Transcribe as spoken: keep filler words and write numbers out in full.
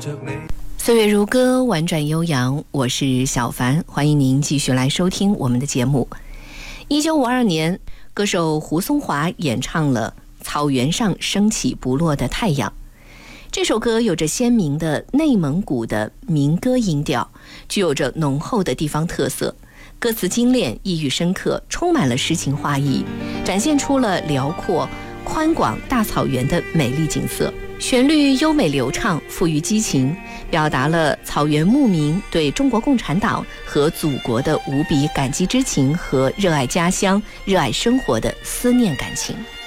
岁月如歌，婉转悠扬，我是小凡，欢迎您继续来收听我们的节目。一九五二年，歌手胡松华演唱了《草原上升起不落的太阳》。这首歌有着鲜明的内蒙古的民歌音调，具有着浓厚的地方特色，歌词精炼，意蕴深刻，充满了诗情画意，展现出了辽阔宽广大草原的美丽景色。旋律优美流畅，富于激情，表达了草原牧民对中国共产党和祖国的无比感激之情和热爱家乡、热爱生活的思念感情。